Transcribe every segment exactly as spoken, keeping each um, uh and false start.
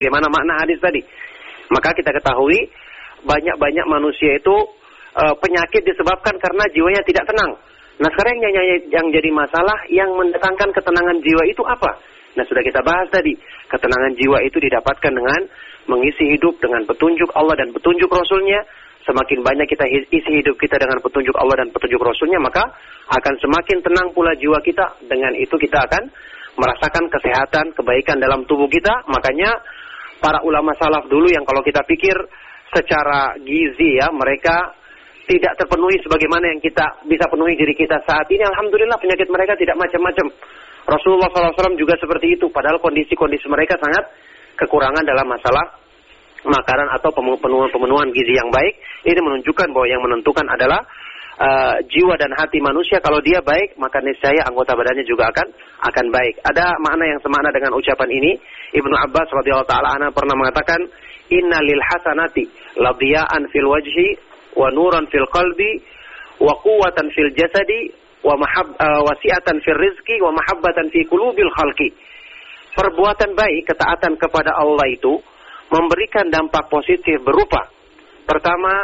Bagaimana makna hadis tadi? Maka kita ketahui banyak-banyak manusia itu e, penyakit disebabkan karena jiwanya tidak tenang. Nah sekarang yang, yang, yang jadi masalah yang mendatangkan ketenangan jiwa itu apa? Nah sudah kita bahas tadi, ketenangan jiwa itu didapatkan dengan mengisi hidup dengan petunjuk Allah dan petunjuk Rasulnya. Semakin banyak kita isi hidup kita dengan petunjuk Allah dan petunjuk Rasulnya, maka akan semakin tenang pula jiwa kita. Dengan itu kita akan merasakan kesehatan, kebaikan dalam tubuh kita. Makanya para ulama salaf dulu yang kalau kita pikir secara gizi ya, mereka tidak terpenuhi sebagaimana yang kita bisa penuhi diri kita saat ini. Alhamdulillah penyakit mereka tidak macam-macam. Rasulullah shallallahu alaihi wasallam juga seperti itu. Padahal kondisi-kondisi mereka sangat kekurangan dalam masalah makanan atau pemenuhan-pemenuhan gizi yang baik. Ini menunjukkan bahwa yang menentukan adalah uh, jiwa dan hati manusia. Kalau dia baik, maka niscaya anggota badannya juga akan akan baik. Ada makna yang semakna dengan ucapan ini. Ibnu Abbas radhiyallahu taala anhu pernah mengatakan, "Inna lil hasanati ladiya'an fil wajhi wa nuran fil qalbi wa quwwatan fil jasadi wa mahab uh, wasi'atan fil rizqi wa mahabbatan fi qulubil khalqi." Perbuatan baik, ketaatan kepada Allah itu memberikan dampak positif berupa pertama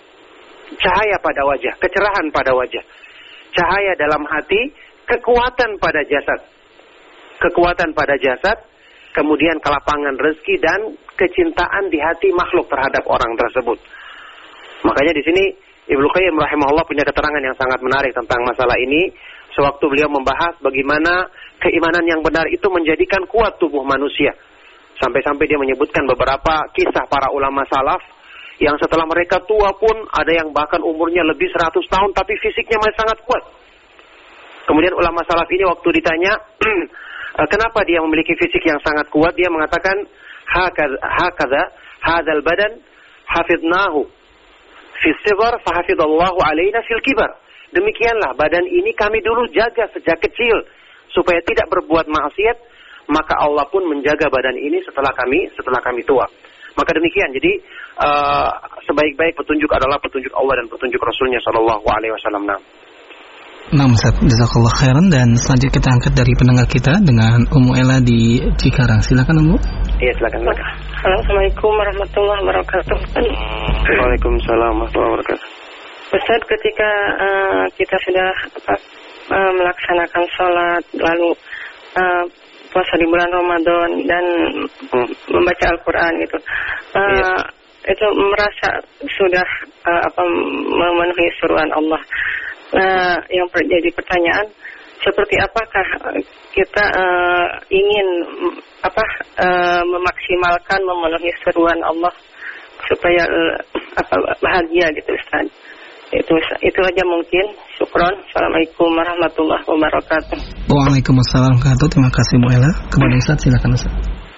cahaya pada wajah, kecerahan pada wajah, cahaya dalam hati, kekuatan pada jasad, kekuatan pada jasad, kemudian kelapangan rezeki dan kecintaan di hati makhluk terhadap orang tersebut. Makanya di sini Ibnu Qayyim rahimahullah punya keterangan yang sangat menarik tentang masalah ini. Sewaktu beliau membahas bagaimana keimanan yang benar itu menjadikan kuat tubuh manusia. Sampai-sampai dia menyebutkan beberapa kisah para ulama salaf yang setelah mereka tua pun ada yang bahkan umurnya lebih seratus tahun tapi fisiknya masih sangat kuat. Kemudian ulama salaf ini waktu ditanya kenapa dia memiliki fisik yang sangat kuat, dia mengatakan hakadha hadzal badan hafidnahu fi sighar fa hafidallahu alaina fil kibar. Demikianlah badan ini kami dulu jaga sejak kecil supaya tidak berbuat maksiat, maka Allah pun menjaga badan ini setelah kami setelah kami tua. Maka demikian. Jadi uh, sebaik-baik petunjuk adalah petunjuk Allah dan petunjuk Rasulnya Shallallahu Alaihi Wasallam. Nah, Ustaz, jazakallah khairan. Dan selanjutnya kita angkat dari pendengar kita dengan Ummu Ella di Cikarang. Silakan Ummu. Iya, silakan. Assalamualaikum warahmatullahi wabarakatuh. Waalaikumsalam warahmatullahi wabarakatuh. Ustaz, ketika uh, kita sudah apa, uh, melaksanakan sholat lalu uh, puasa di bulan Ramadan dan hmm. membaca Al-Quran gitu, uh, yes. itu merasa sudah uh, apa memenuhi seruan Allah. Uh, yang jadi pertanyaan, seperti apakah kita uh, ingin apa uh, memaksimalkan memenuhi seruan Allah supaya uh, apa bahagia gitu Ustaz? Itu itu aja mungkin. Syukron. Assalamualaikum warahmatullahi wabarakatuh. Waalaikumsalam warahmatullahi wabarakatuh. Terima kasih Bu Ella. Kepada Ustaz, silakan Ustaz.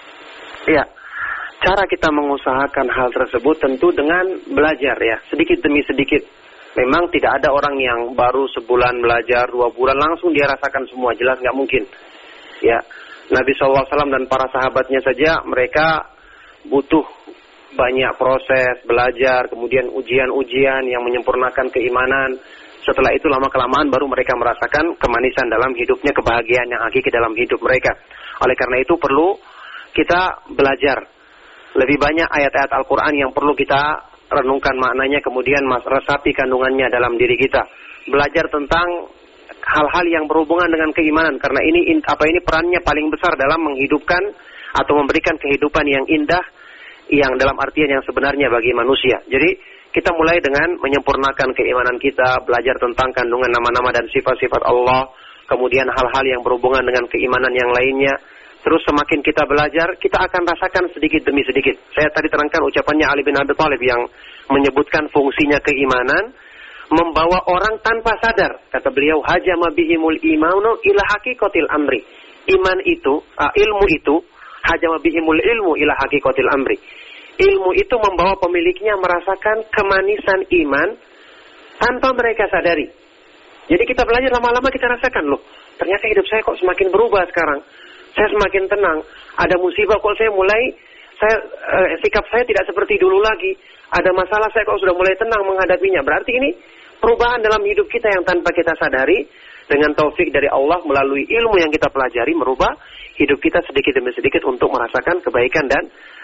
Iya. Cara kita mengusahakan hal tersebut tentu dengan belajar ya, sedikit demi sedikit. Memang tidak ada orang yang baru sebulan belajar, dua bulan langsung dia rasakan semua, jelas nggak mungkin. Ya, Nabi shallallahu alaihi wasallam dan para sahabatnya saja mereka butuh banyak proses, belajar, kemudian ujian-ujian yang menyempurnakan keimanan. Setelah itu lama-kelamaan baru mereka merasakan kemanisan dalam hidupnya, kebahagiaan yang hakiki dalam hidup mereka. Oleh karena itu perlu kita belajar. Lebih banyak ayat-ayat Al-Quran yang perlu kita renungkan maknanya, kemudian resapi kandungannya dalam diri kita. Belajar tentang hal-hal yang berhubungan dengan keimanan. Karena ini apa ini perannya paling besar dalam menghidupkan atau memberikan kehidupan yang indah, yang dalam artian yang sebenarnya bagi manusia. Jadi kita mulai dengan menyempurnakan keimanan kita, belajar tentang kandungan nama-nama dan sifat-sifat Allah, kemudian hal-hal yang berhubungan dengan keimanan yang lainnya. Terus semakin kita belajar, kita akan rasakan sedikit demi sedikit. Saya tadi terangkan ucapannya Ali bin Abi Thalib yang menyebutkan fungsinya keimanan membawa orang tanpa sadar. Kata beliau, hajama bihimul imanu ila haqiqatil amri. Iman itu, uh, ilmu itu hajama bihimul ilmu ila haqiqatil amri. Ilmu itu membawa pemiliknya merasakan kemanisan iman tanpa mereka sadari. Jadi kita belajar lama-lama kita rasakan, loh, ternyata hidup saya kok semakin berubah sekarang. Saya semakin tenang. Ada musibah kok saya mulai, saya eh, sikap saya tidak seperti dulu lagi. Ada masalah saya kok sudah mulai tenang menghadapinya. Berarti ini perubahan dalam hidup kita yang tanpa kita sadari. Dengan taufik dari Allah melalui ilmu yang kita pelajari merubah hidup kita sedikit demi sedikit untuk merasakan kebaikan dan